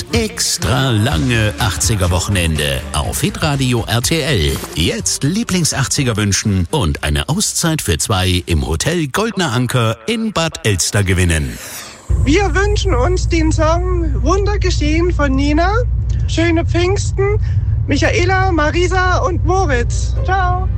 Extra lange 80er-Wochenende auf Hitradio RTL. Jetzt Lieblings-80er wünschen und eine Auszeit für 2 im Hotel Goldner Anker in Bad Elster gewinnen. Wir wünschen uns den Song Wunder geschehen von Nina. Schöne Pfingsten, Michaela, Marisa und Moritz. Ciao.